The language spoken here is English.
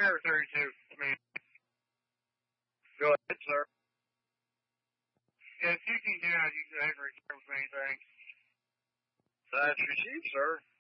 Air 32, man. Go ahead, sir. Yeah, if you can get out, you can have return with anything. That's received, sir.